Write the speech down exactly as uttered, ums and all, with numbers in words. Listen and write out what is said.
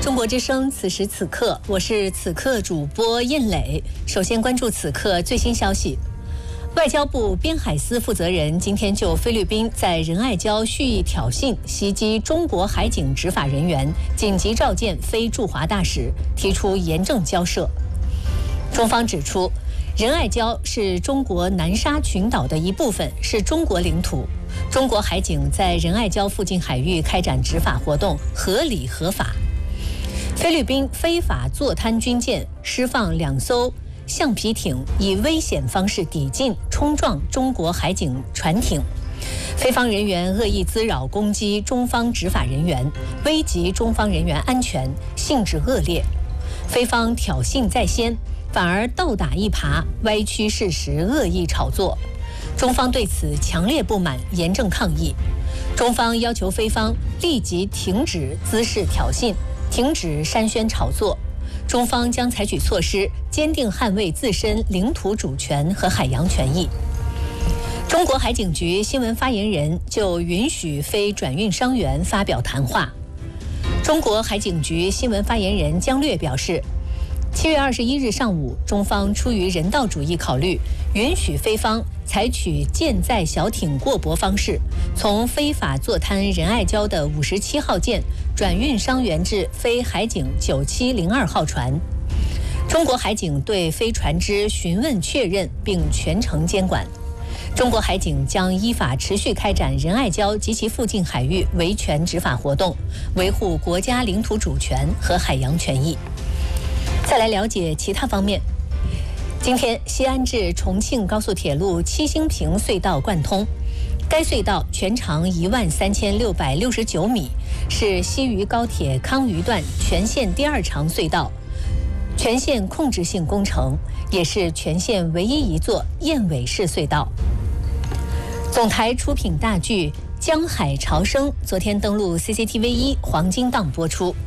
中国之声，此时此刻，我是此刻主播燕磊。首先关注此刻最新消息。外交部边海司负责人今天就菲律宾在仁爱礁蓄意挑衅、袭击中国海警执法人员，紧急召见菲驻华大使，提出严正交涉。中方指出，仁爱礁是中国南沙群岛的一部分，是中国领土。中国海警在仁爱礁附近海域开展执法活动，合理合法。菲律宾非法坐滩军舰释放两艘橡皮艇，以危险方式抵近冲撞中国海警船艇。菲方人员恶意滋扰攻击中方执法人员，危及中方人员安全，性质恶劣。菲方挑衅在先，反而倒打一耙，歪曲事实，恶意炒作。中方对此强烈不满，严正抗议。中方要求菲方立即停止滋事挑衅，停止煽宣炒作。中方将采取措施，坚定捍卫自身领土主权和海洋权益。中国海警局新闻发言人就允许非转运伤员发表谈话。中国海警局新闻发言人姜略表示，七月二十一日上午，中方出于人道主义考虑，允许菲方采取舰载小艇过泊方式，从非法坐滩仁爱礁的五十七号舰转运伤员至菲海警九七零二号船。中国海警对菲船只询问确认，并全程监管。中国海警将依法持续开展仁爱礁及其附近海域维权执法活动，维护国家领土主权和海洋权益。再来了解其他方面。今天，西安至重庆高速铁路七星坪隧道贯通，该隧道全长一万三千六百六十九米，是西渝高铁康渝段全线第二长隧道，全线控制性工程，也是全线唯一一座燕尾式隧道。总台出品大剧《江海潮生》昨天登陆 C C T V 一黄金档播出。